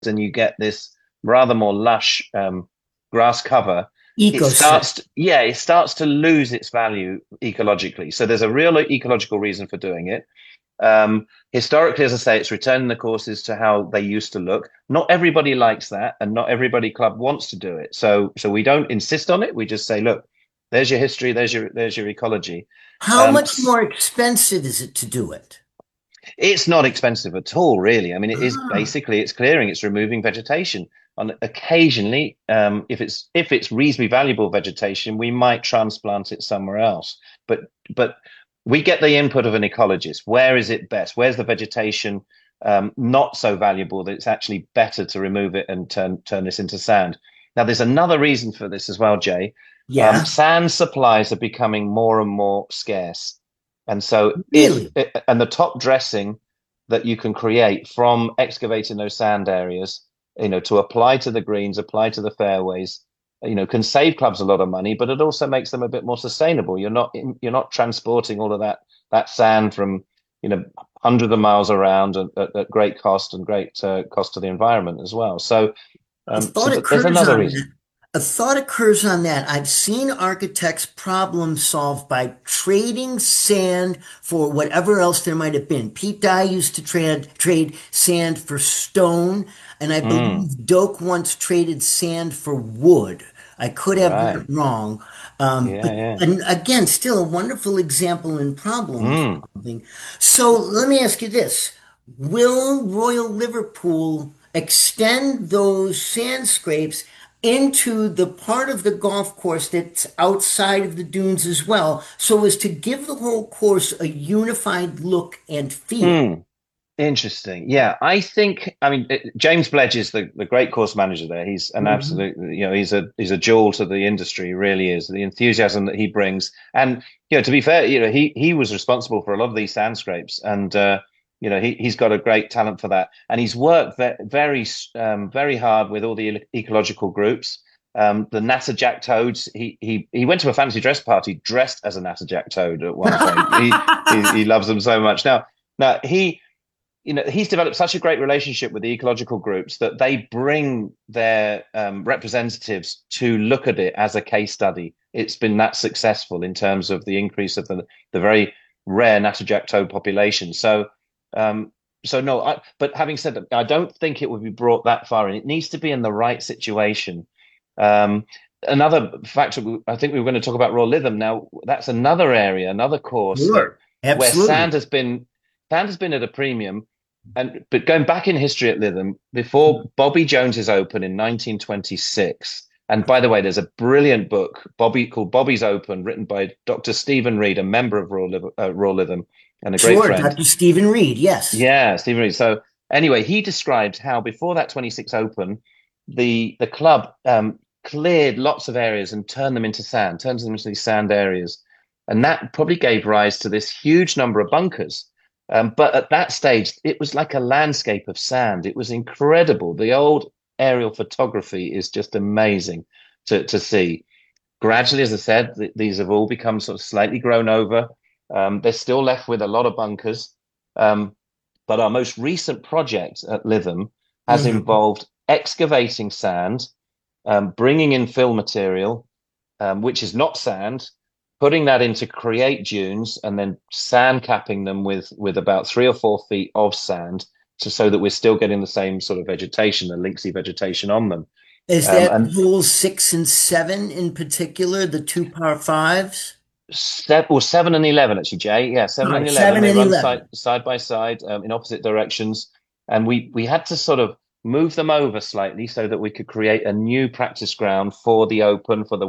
and you get this rather more lush grass cover, Ecosystem. it starts to lose its value ecologically. So there's a real ecological reason for doing it. Historically, as I say, it's returning the courses to how they used to look. Not everybody likes that, and not everybody club wants to do it. So we don't insist on it. We just say, look, there's your history, there's your ecology. How Um, much more expensive is it to do it? it's not expensive at all, really. I mean, it is Ah, basically it's clearing, it's removing vegetation. And occasionally, if it's reasonably valuable vegetation, we might transplant it somewhere else. But we get the input of an ecologist. Where is it best? Where's the vegetation not so valuable that it's actually better to remove it and turn this into sand? Now, there's another reason for this as well, Jay. yeah, Sand supplies are becoming more and more scarce. And so really. and the top dressing that you can create from excavating those sand areas, to apply to the greens, apply to the fairways, can save clubs a lot of money, but it also makes them a bit more sustainable. You're not transporting all of that sand from, hundreds of miles around at great cost and great cost to the environment as well. So A so thought there's occurs another on reason. that. A thought occurs on that. I've seen architects problem solve by trading sand for whatever else there might have been. Pete Dye used to trade sand for stone, and I Mm, believe Doak once traded sand for wood. I could have that right. wrong. Yeah, But yeah. and again, still a wonderful example in problem Mm. solving. So let me ask you this. Will Royal Liverpool extend those sand scrapes into the part of the golf course that's outside of the dunes as well, so as to give the whole course a unified look and feel? Mm. Interesting. Yeah, I mean, James Bledge is the great course manager there. He's an Mhm. absolute, he's a jewel to the industry, he really is. The enthusiasm that he brings. And, to be fair, he was responsible for a lot of these sand scrapes. And, he's got a great talent for that. And he's worked very hard with all the ecological groups. The Natterjack toads, he went to a fancy dress party dressed as a Natterjack toad at one point. He loves them so much. Now he's developed such a great relationship with the ecological groups that they bring their representatives to look at it as a case study. It's been that successful in terms of the increase of the very rare natterjack toad population. Um, so no, but having said that, I don't think it would be brought that far in. It needs to be in the right situation. Um, Another factor, I think we were going to talk about Raw Lytham. Now, that's another area, another course that Sure. where Absolutely. sand has been at a premium. But going back in history at Lytham, before Bobby Jones's Open in 1926, and by the way, there's a brilliant book, called Bobby's Open, written by Dr. Stephen Reed, a member of Royal Lytham, and a great Sure, friend. Dr. Stephen Reed, yes. Yeah, Stephen Reed. So anyway, he described how before that 26 Open, the club cleared lots of areas and turned them into these sand areas, and that probably gave rise to this huge number of bunkers. But at that stage, it was like a landscape of sand. It was incredible. The old aerial photography is just amazing to see. Gradually, as I said, these have all become sort of slightly grown over. They're still left with a lot of bunkers. Um, but our most recent project at Lytham has Mhm. involved excavating sand, bringing in fill material, which is not sand, putting that in to create dunes, and then sand capping them with about 3 or 4 feet of sand, so that we're still getting the same sort of vegetation, the linksy vegetation on them. Is that And holes 6 and 7 in particular, the two par fives? seven and 11 actually, Jay. Yeah, seven Sorry, and 11. seven They and run side 11. side by side in opposite directions, and we had to sort of move them over slightly so that we could create a new practice ground for the Open, for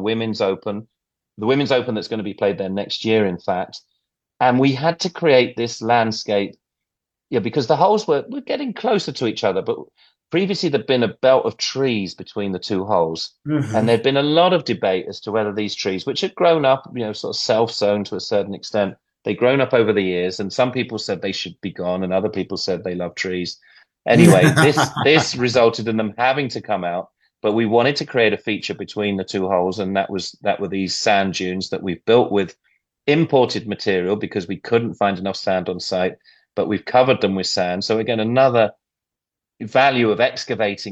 the Women's Open that's going to be played there next year, in fact. And we had to create this landscape, yeah, because the holes were getting closer to each other, but previously there'd been a belt of trees between the two holes. And Mhm. there'd been a lot of debate as to whether these trees, which had grown up, sort of self-sown to a certain extent, they'd grown up over the years, and some people said they should be gone, and other people said they love trees. Anyway, this resulted in them having to come out, but we wanted to create a feature between the two holes, and that were these sand dunes that we've built with imported material because we couldn't find enough sand on site, but we've covered them with sand. So again, another value of excavating